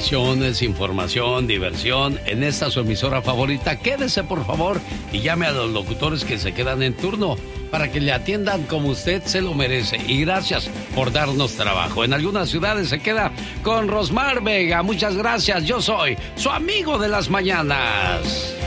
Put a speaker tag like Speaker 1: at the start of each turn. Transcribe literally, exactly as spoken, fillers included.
Speaker 1: canciones, información, diversión en esta su emisora favorita. Quédese por favor y llame a los locutores que se quedan en turno para que le atiendan como usted se lo merece. Y gracias por darnos trabajo. En algunas ciudades se queda con Rosmar Vega. Muchas gracias. Yo soy su amigo de las mañanas.